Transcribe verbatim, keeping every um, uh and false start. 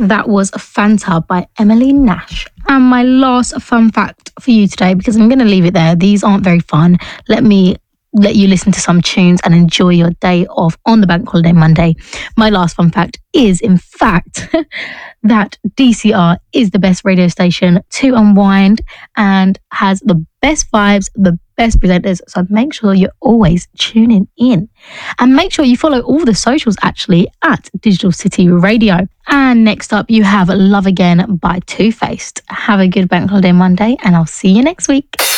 That was Fanta by Emily Nash. And my last fun fact for you today, because I'm going to leave it there. These aren't very fun. Let me let you listen to some tunes and enjoy your day off on the bank holiday Monday. My last fun fact is, in fact, that D C R is the best radio station to unwind and has the best vibes, the best presenters. So make sure you're always tuning in. And make sure you follow all the socials actually at Digital City Radio. And next up, you have Love Again by Two Faced. Have a good bank holiday Monday, and I'll see you next week.